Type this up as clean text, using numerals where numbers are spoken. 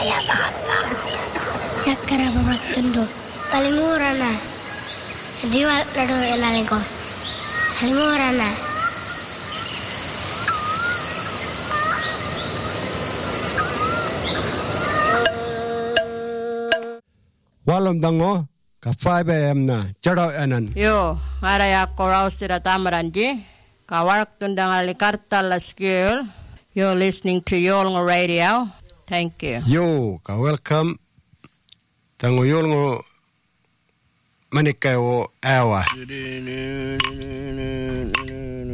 Yakara babak tundo. Paling murah na. Jual lado elaling ko. Paling murah na. Walam dango ka 5 am na charo anan. Yo, araya korau sira tamaranji. Kawarak tundang alikarta la skill. You're listening to Yolngo Radio. Thank you. Yo, ka welcome. Tango Yolngo manikay o awa.